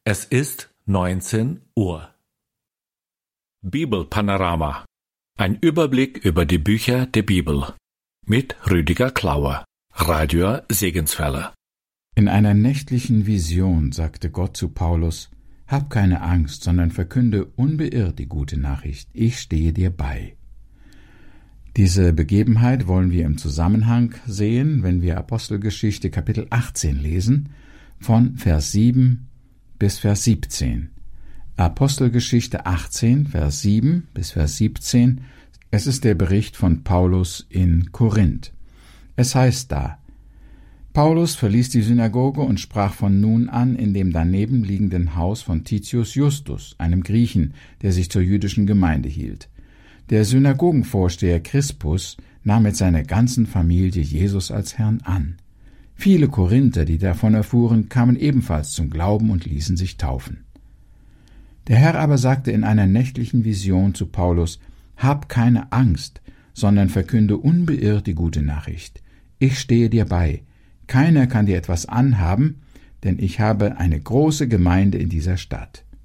Es ist 19 Uhr. Bibelpanorama. Ein Überblick über die Bücher der Bibel. Mit Rüdiger Klauer, Radio Segenswelle. In einer nächtlichen Vision sagte Gott zu Paulus: Hab keine Angst, sondern verkünde unbeirrt die gute Nachricht. Ich stehe dir bei. Diese Begebenheit wollen wir im Zusammenhang sehen, wenn wir Apostelgeschichte Kapitel 18 lesen, von Vers 7 bis Vers 17. Apostelgeschichte 18, Vers 7 bis Vers 17, es ist der Bericht von Paulus in Korinth. Es heißt da: Paulus verließ die Synagoge und sprach von nun an in dem daneben liegenden Haus von Titius Justus, einem Griechen, der sich zur jüdischen Gemeinde hielt. Der Synagogenvorsteher Crispus nahm mit seiner ganzen Familie Jesus als Herrn an. Viele Korinther, die davon erfuhren, kamen ebenfalls zum Glauben und ließen sich taufen. Der Herr aber sagte in einer nächtlichen Vision zu Paulus: Hab keine Angst, sondern verkünde unbeirrt die gute Nachricht. Ich stehe dir bei. Keiner kann dir etwas anhaben, denn ich habe eine große Gemeinde in dieser Stadt.